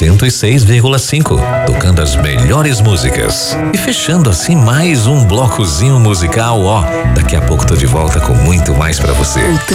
106,5, tocando as melhores músicas. E fechando assim mais um blocozinho musical, ó. Daqui a pouco tô de volta com muito mais pra você.